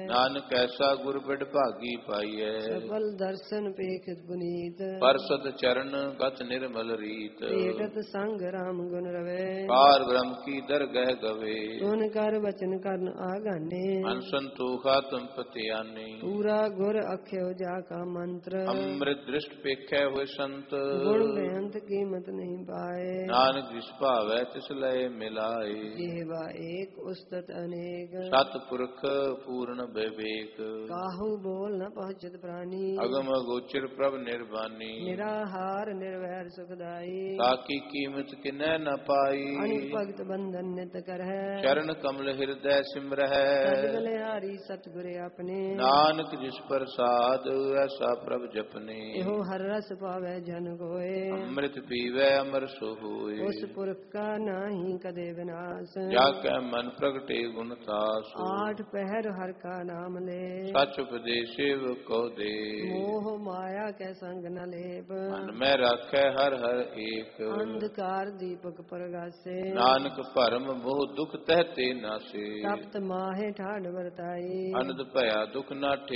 ਨਾਨਕ ਐਸਾ ਗੁਰ ਬਿੜ ਭਾਗੀ ਪਾਈਐ। ਸਫਲ ਦਰਸ਼ਨ ਪੇਖਿਤ ਪੁਨੀਤ ਪਰਸਤ ਚਰਨ ਗਤ ਨਿਰਮਲ ਰੀਤ। ਭੇਟਤ ਸੰਗ ਰਾਮ ਗੁਣ ਰਵੇ ਪਾਰ ਬ੍ਰਹਮ ਕੀ ਦਰਗਹਿ ਗਵੇ। ਸੁਨ ਕਰ ਬਚਨ ਕਰਨ ਆਗਾਨੇ ਅਨਸੰਤੋਖਾ ਤੁਮ ਪਤਿਆਨੇ। ਪੂਰਾ ਗੁਰ ਅਖਿਓ ਜਾ ਕਾ ਮੰਤਰ ਅੰਮ੍ਰਿਤ ਦ੍ਰਿਸ਼ਟ ਪੇਖੈ ਹੋਏ ਸੰਤ। ਗੁਣ ਬੇਅੰਤ ਕੀਮਤ ਨਹੀਂ ਪਾਏ ਨਾਨਕ ਜਿਸ ਭਾਵੈ ਤਿਸ ਲਏ ਮਿਲਾਏ। ਜੀਵਾ ਏਕ ਉਸਤਤ ਅਨੇਕ ਸਤ ਪੁਰਖ ਪੂਰਨ ਵਿਵੇਕ। ਕਾਹੂ ਬੋਲ ਨ ਪਹੁੰਚਤ ਪ੍ਰਾਨੀ ਅਗਮ ਅਗੋਚਰ ਪ੍ਰਭ ਨਿਰਬਾਨੀ। ਨਿਰਾਹਾਰ ਨਿਰਵੈਰ ਸੁਖਦਾਈ ਤਾਕੀ ਕੀਮਤ ਕਿਨੈ ਨ ਪਾਈ। ਅਨਿਕ ਭਗਤ ਬੰਧਨ ਨਿਤ ਕਰਹਿ ਚਰਨ ਕਮਲ ਹਿਰਦੈ ਸਿਮਰਹਿ। ਸਦ ਬਲਿਹਾਰੀ ਸਤਿਗੁਰ ਆਪਣੇ ਨਾਨਕ ਜਿਸ ਪ੍ਰਸਾਦ ਐਸਾ ਪ੍ਰਭ ਜਪਨੇ। ਇਹੋ ਹਰ ਰਸ ਪਾਵੈ ਜਨ ਕੋਏ ਅੰਮ੍ਰਿਤ ਪੀਵੈ ਅਮਰ ਸੋ ਹੋਏ। ਉਸ ਪੁਰਖ ਕਾ ਨਾਹੀ ਕਦੇ ਵਿਨਾਸ਼ ਜਾ ਕੈ ਮਨ ਪ੍ਰਗਟੇ ਗੁਣ ਤਾਸ। ਆਠ ਪਹਿਰ ਹਰ ਕਾ ਨਾਮ ਲੈ ਸਚ ਉਪਦੇਸੇ ਕੋ ਦੇ। ਮੋਹ ਮਾਇਆ ਕੈ ਸੰਗ ਨ ਲੇਪ ਮਨ ਮੈਂ ਰਾਖੈ ਹਰ ਹਰ ਏਕ। ਅੰਧਕਾਰ ਦੀਪਕ ਪ੍ਰਗਾਸੇ ਨਾਨਕ ਭਰਮ ਮੋਹ ਦੁਖ ਤਹਿ ਤੇ ਨਾਸੇ। ਤਪਤ ਮਾਹੇ ਠਾੜ ਵਰਤਾਈ ਅਨੰਦ ਭਇਆ ਦੁਖ ਨਾਠੇ